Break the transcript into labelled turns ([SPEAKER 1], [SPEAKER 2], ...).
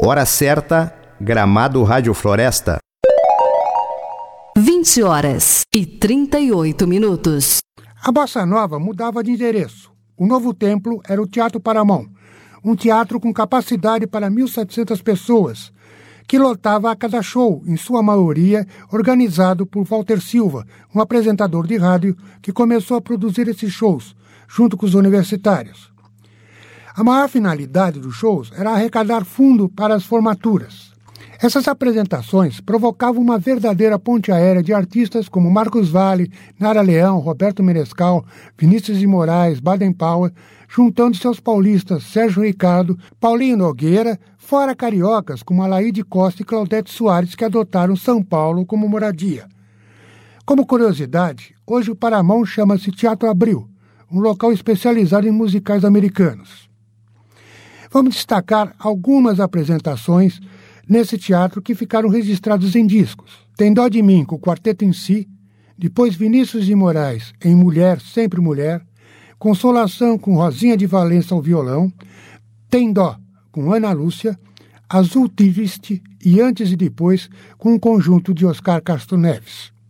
[SPEAKER 1] Hora certa, Gramado Rádio Floresta.
[SPEAKER 2] 20h38.
[SPEAKER 3] A Bossa Nova mudava de endereço. O novo templo era o Teatro Paramount, um teatro com capacidade para 1.700 pessoas, que lotava a cada show, em sua maioria organizado por Walter Silva, um apresentador de rádio que começou a produzir esses shows, junto com os universitários. A maior finalidade dos shows era arrecadar fundo para as formaturas. Essas apresentações provocavam uma verdadeira ponte aérea de artistas como Marcos Valle, Nara Leão, Roberto Menescal, Vinícius de Moraes, Baden Powell, juntando-se aos paulistas Sérgio Ricardo, Paulinho Nogueira, fora cariocas como Alaide Costa e Claudete Soares, que adotaram São Paulo como moradia. Como curiosidade, hoje o Paramount chama-se Teatro Abril, um local especializado em musicais americanos. Vamos destacar algumas apresentações nesse teatro que ficaram registrados em discos. Tem Dó de Mim, com o Quarteto em Si, depois Vinícius de Moraes em Mulher, Sempre Mulher, Consolação com Rosinha de Valença ao violão, Tem Dó com Ana Lúcia, Azul Triste e Antes e Depois com um conjunto de Oscar Castro Neves.